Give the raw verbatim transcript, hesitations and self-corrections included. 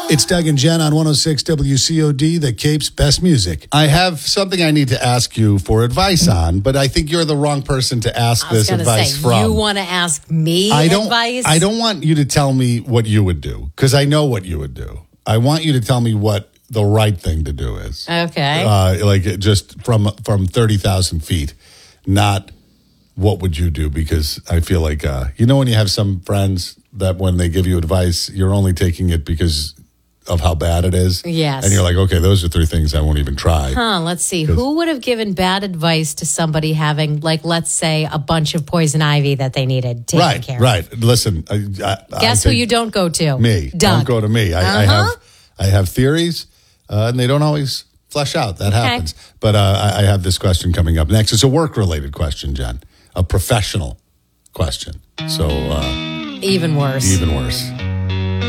It's Doug and Jen on one oh six W C O D, the Cape's best music. I have something I need to ask you for advice on, but I think you're the wrong person to ask I was this advice say, from. You want to ask me I don't, advice? I don't want you to tell me what you would do, because I know what you would do. I want you to tell me what the right thing to do is. Okay. Uh, like just from from thirty thousand feet, not what would you do, because I feel like, uh, you know when you have some friends that when they give you advice, you're only taking it because of how bad it is. Yes. And you're like, okay, those are three things I won't even try. Huh, let's see. Who would have given bad advice to somebody having, like, let's say, a bunch of poison ivy that they needed taken Right, care of? right. Listen. I, I, Guess I who you don't go to? Me. Doug. Don't go to me. I, I Uh-huh. have I have theories, uh, and they don't always flesh out. That Okay. happens. But uh, I, I have this question coming up next. It's a work-related question, Jen. A professional question. So uh, Even worse. even worse.